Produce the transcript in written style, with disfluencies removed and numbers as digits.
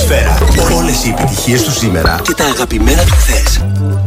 Σφαίρα. Όλες οι επιτυχίες του σήμερα και τα αγαπημένα του χθες.